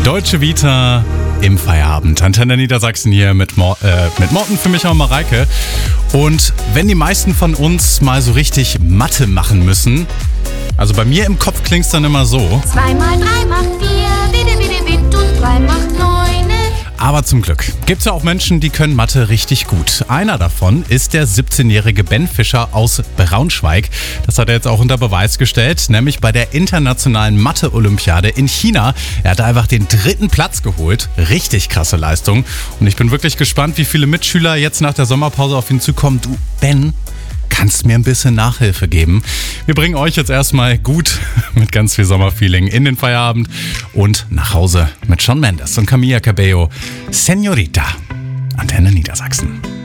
Deutsche Vita im Feierabend. Antenne Niedersachsen hier mit Morten, für mich auch Mareike. Und wenn die meisten von uns mal so richtig Mathe machen müssen, also bei mir im Kopf klingt es dann immer so. 2 mal 3 macht 4, und 3 macht 9. Aber zum Glück gibt es ja auch Menschen, die können Mathe richtig gut. Einer davon ist der 17-jährige Ben Fischer aus Braunschweig. Das hat er jetzt auch unter Beweis gestellt, nämlich bei der internationalen Mathe-Olympiade in China. Er hat einfach den 3. Platz geholt. Richtig krasse Leistung. Und ich bin wirklich gespannt, wie viele Mitschüler jetzt nach der Sommerpause auf ihn zukommen. Du, Ben, kannst mir ein bisschen Nachhilfe geben. Wir bringen euch jetzt erstmal gut mit ganz viel Sommerfeeling in den Feierabend und nach Hause mit Shawn Mendes und Camila Cabello. Señorita, Antenne Niedersachsen.